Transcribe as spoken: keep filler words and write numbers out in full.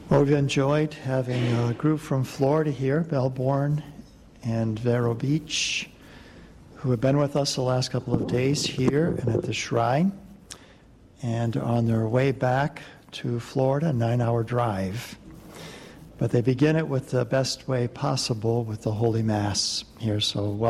Well, we've enjoyed having a group from Florida here, Melbourne and Vero Beach, who have been with us the last couple of days here and at the shrine, and on their way back to Florida, a nine-hour drive. But they begin it with the best way possible with the Holy Mass here, so welcome.